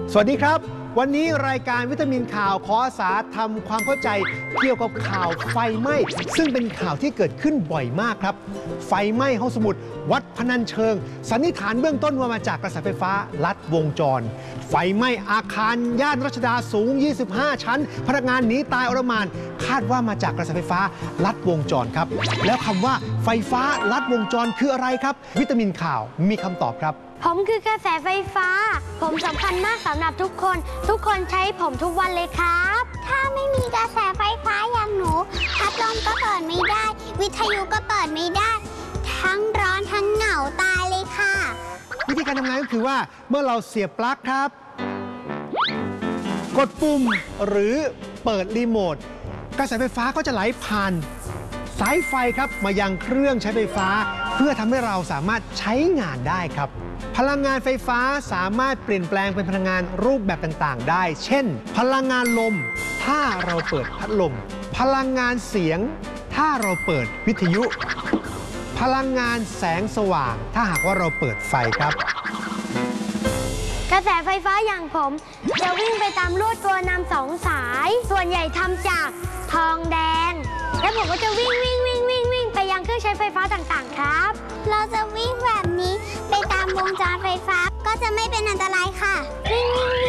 สวัสดีครับวันนี้รายการวิตามินข่าวขออาสาทำความเข้าใจเกี่ยวกับข่าวไฟไหม้ซึ่งเป็นข่าวที่เกิดขึ้นบ่อยมากครับไฟไหม้ห้องสมุดวัดพนัญเชิงสันนิษฐานเบื้องต้นว่ามาจากกระแสไฟฟ้าลัดวงจรไฟไหม้อาคารย่านรัชดาสูง25ชั้นพนักงานหนีตายอรมานคาดว่ามาจากกระแสไฟฟ้าลัดวงจรครับแล้วคำว่าไฟฟ้าลัดวงจรคืออะไรครับวิตามินข่าวมีคำตอบครับผมคือกระแสไฟฟ้าผมสำคัญมากสำหรับทุกคนใช้ผมทุกวันเลยครับถ้าไม่มีกระแสไฟฟ้าอย่างหนูพัดลมก็เปิดไม่ได้วิทยุก็เปิดไม่ได้ทั้งร้อนทั้งเหงาตายเลยค่ะวิธีการทำงานก็คือว่าเมื่อเราเสียบปลั๊กครับกดปุ่มหรือเปิดรีโมทกระแสไฟฟ้าก็จะไหลผ่านสายไฟครับมายังเครื่องใช้ไฟฟ้าเพื่อทำให้เราสามารถใช้งานได้ครับพลังงานไฟฟ้าสามารถเปลี่ยนแปลงเป็นพลังงานรูปแบบต่างๆได้เช่นพลังงานลมถ้าเราเปิดพัดลมพลังงานเสียงถ้าเราเปิดวิทยุพลังงานแสงสว่างถ้าหากว่าเราเปิดไฟครับกระแสไฟฟ้าอย่างผมจะวิ่งไปตามลวดตัวนำ2 สายส่วนใหญ่ทำจากทองแดงและผมก็จะวิ่งไปยังเครื่องใช้ไฟฟ้าต่างๆครับเราจะวิ่งแบบนี้ไปตามวงจรไฟฟ้าก็จะไม่เป็นอันตรายค่ะวิ่ง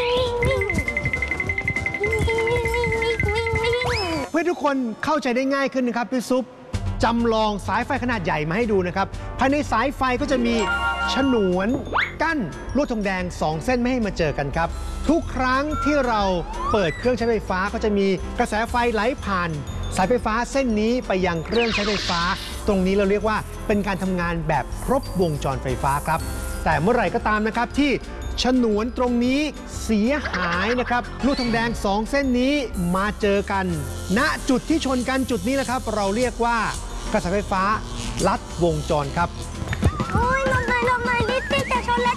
เพื่อทุกคนเข้าใจได้ง่ายขึ้นนะครับพี่ซุปจำลองสายไฟขนาดใหญ่มาให้ดูนะครับภายในสายไฟก็จะมีฉนวนกั้นลวดทองแดง2 เส้นไม่ให้มาเจอกันครับทุกครั้งที่เราเปิดเครื่องใช้ไฟฟ้าก็จะมีกระแสไฟไหลผ่านสายไฟฟ้าเส้นนี้ไปยังเครื่องใช้ไฟฟ้าตรงนี้เราเรียกว่าเป็นการทำงานแบบครบวงจรไฟฟ้าครับแต่เมื่อไหร่ก็ตามนะครับที่ฉนวนตรงนี้เสียหายนะครับลวดทองแดง2 เส้นนี้มาเจอกันณจุดที่ชนกันจุดนี้นะครับเราเรียกว่ากระแสไฟฟ้าลัดวงจรครับโอ้ยลมเลยนิดจะชนแล้ว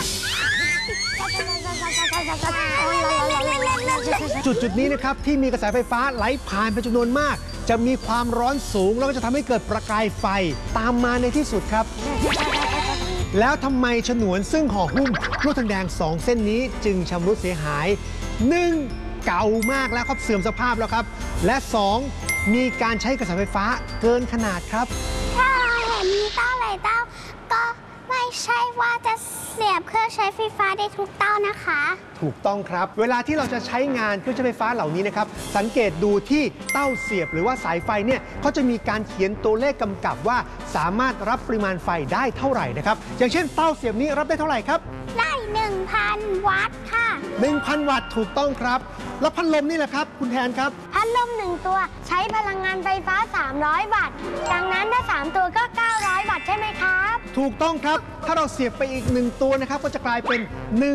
จุดนี้นะครับที่มีกระแสไฟฟ้าไหลผ่านเป็นจำนวนมากจะมีความร้อนสูงแล้วก็จะทำให้เกิดประกายไฟตามมาในที่สุดครับแล้วทำไมฉนวนซึ่งห่อหุ้มลวดทองแดง2 เส้นนี้จึงชำรุดเสียหาย 1. เก่ามากแล้วครับเสื่อมสภาพแล้วครับและ 2. มีการใช้กระแสไฟฟ้าเกินขนาดครับถ้าเราเห็นมีเต้าหลายเต้าก็ไม่ใช่ว่าจะเสียบเครื่องใช้ไฟฟ้าได้ทุกเต้านะคะถูกต้องครับเวลาที่เราจะใช้งานเครื่องใช้ไฟฟ้าเหล่านี้นะครับสังเกตดูที่เต้าเสียบหรือว่าสายไฟเนี่ยเขาจะมีการเขียนตัวเลขกำกับว่าสามารถรับปริมาณไฟได้เท่าไหร่นะครับอย่างเช่นเต้าเสียบนี้รับได้เท่าไหร่ครับได้ 1,000 วัตต์ค่ะ 1,000 วัตต์ถูกต้องครับแล้วพัดลมนี่แหละครับคุณแทนครับพัดลม1 ตัวใช้พลังงานไฟฟ้า300 วัตต์ดังนั้นถ้า3 ตัวก็900 วัตต์ใช่ไหมครับถูกต้องครับถ้าเราเสียบไปอีก1 ตัวนะครับก็จะกลายเป็น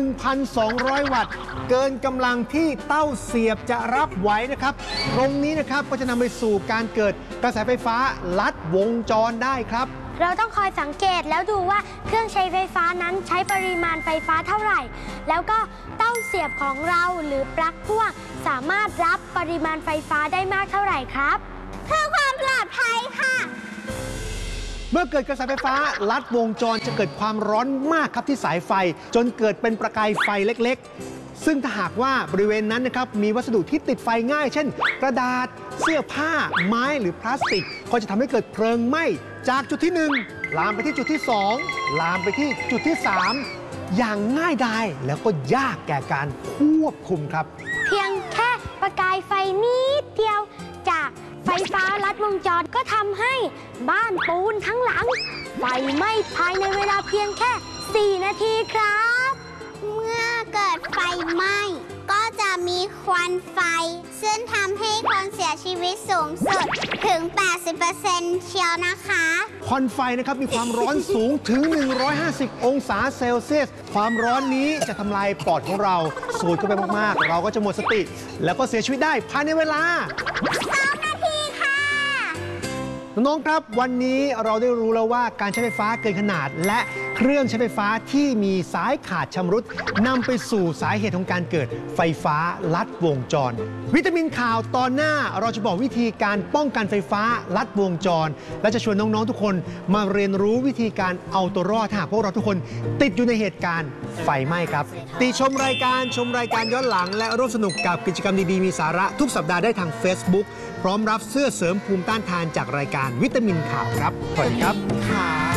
1,200 วัตต์เกินกำลังที่เต้าเสียบจะรับไหวนะครับตรงนี้นะครับก็จะนำไปสู่การเกิดกระแสไฟฟ้าลัดวงจรได้ครับเราต้องคอยสังเกตแล้วดูว่าเครื่องใช้ไฟฟ้านั้นใช้ปริมาณไฟฟ้าเท่าไหร่แล้วก็เต้าเสียบของเราหรือปลั๊กพ่วงสามารถรับปริมาณไฟฟ้าได้มากเท่าไหร่ครับเพื่อความปลอดภัยค่ะเมื่อเกิดกระแสไฟฟ้าลัดวงจรจะเกิดความร้อนมากครับที่สายไฟจนเกิดเป็นประกายไฟเล็กๆซึ่งถ้าหากว่าบริเวณนั้นนะครับมีวัสดุที่ติดไฟง่ายเช่นกระดาษเสื้อผ้าไม้หรือพลาสติกก็จะทำให้เกิดเพลิงไหม้จากจุดที่1ลามไปที่จุดที่2ลามไปที่จุดที่3อย่างง่ายดายแล้วก็ยากแก่การควบคุมครับเพียงแค่ประกายไฟนิดเดียวจากไฟฟ้าลัดวงจรก็ทำให้บ้านปูนทั้งหลังไฟไหม้ภายในเวลาเพียงแค่4 นาทีครับเมื่อเกิดไฟไหม้ก็จะมีควันไฟซึ่งทำให้คนเสียชีวิตสูงสุดถึง 80% เชียวนะคะควันไฟนะครับมีความร้อนสูงถึง150 องศาเซลเซียสความร้อนนี้จะทำลายปอดของเราสูดเข้าไปมากๆเราก็จะหมดสติแล้วก็เสียชีวิตได้ภายในเวลา 2 นาทีค่ะน้องๆครับวันนี้เราได้รู้แล้วว่าการใช้ไฟฟ้าเกินขนาดและเครื่องใช้ไฟฟ้าที่มีสายขาดชำรุดนำไปสู่สาเหตุของการเกิดไฟฟ้าลัดวงจร วิตามินข่าวตอนหน้าเราจะบอกวิธีการป้องกันไฟฟ้าลัดวงจรและจะชวนน้องๆทุกคนมาเรียนรู้วิธีการเอาตัวรอดถ้าหากพวกเราทุกคนติดอยู่ในเหตุการณ์ไฟไหม้ครับติชมรายการย้อนหลังและร่วมสนุกกับกิจกรรมดีๆมีสาระทุกสัปดาห์ได้ทาง Facebook พร้อมรับเสื้อเสริมภูมิต้านทานจากรายการวิตามินข่าวครับสวัสดีครับ